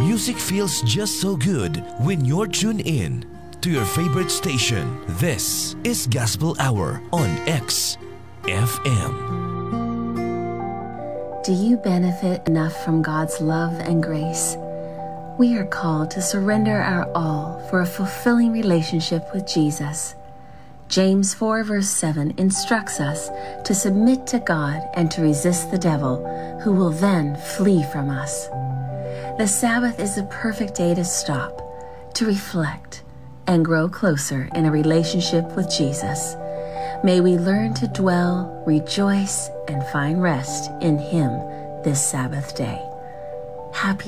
Music feels just so good when you're tuned in to your favorite station. This is Gospel Hour on XFM. Do you benefit enough from God's love and grace? We are called to surrender our all for a fulfilling relationship with Jesus. James 4 verse 7 instructs us to submit to God and to resist the devil, who will then flee from us. The Sabbath is the perfect day to stop, to reflect, and grow closer in a relationship with Jesus. May we learn to dwell, rejoice, and find rest in Him this Sabbath day. Happy